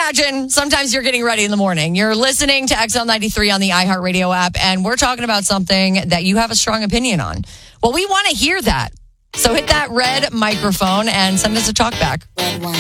imagine sometimes you're getting ready in the morning. You're listening to XL93 on the iHeartRadio app, and we're talking about something that you have a strong opinion on. Well, we want to hear that. So hit that red microphone and send us a talk back.